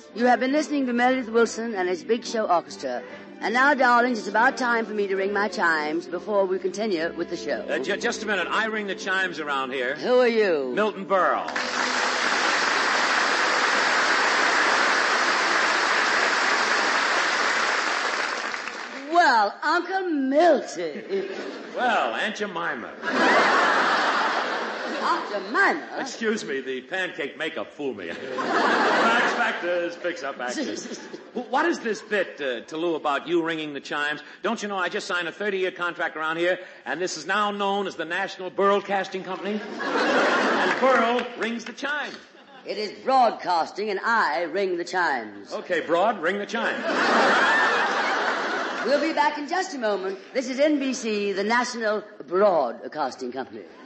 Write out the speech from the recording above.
You have been listening to Meredith Wilson and his Big Show Orchestra. And now, darlings, it's about time for me to ring my chimes before we continue with the show. Just a minute. I ring the chimes around here. Who are you? Milton Berle. Well, Uncle Milty. Well, Aunt Jemima. Aunt Jemima? Excuse me, the pancake makeup fooled me. Factors, fix up actors. What is this bit, Toulouse, about you ringing the chimes? Don't you know I just signed a 30-year contract around here, and this is now known as the National Broadcasting Company? And Burl rings the chimes. It is broadcasting, and I ring the chimes. Okay, Broad, ring the chimes. We'll be back in just a moment. This is NBC, the National Broadcasting Company.